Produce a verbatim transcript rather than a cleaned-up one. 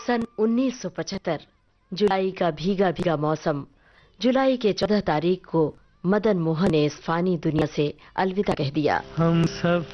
सन उन्नीस सौ पचहत्तर, जुलाई का भीगा भीगा मौसम। जुलाई के चौदह तारीख को मदन मोहन ने इस फानी दुनिया से अलविदा कह दिया। हम सब